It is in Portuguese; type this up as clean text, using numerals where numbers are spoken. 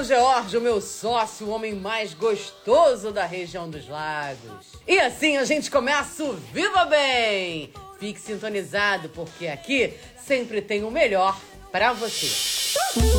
George, o meu sócio, o homem mais gostoso da região dos lagos. E assim a gente começa o Viva Bem! Fique sintonizado, porque aqui sempre tem o melhor pra você.